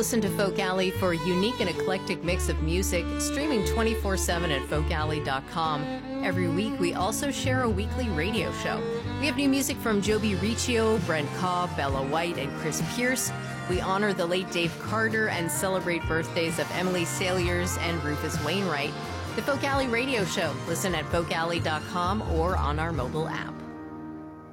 Listen to Folk Alley for a unique and eclectic mix of music, streaming 24/7 at folkalley.com. Every week, we also share a weekly radio show. We have new music from Joby Riccio, Brent Cobb, Bella White, and Chris Pierce. We honor the late Dave Carter and celebrate birthdays of Emily Saliers and Rufus Wainwright. The Folk Alley Radio Show. Listen at folkalley.com or on our mobile app.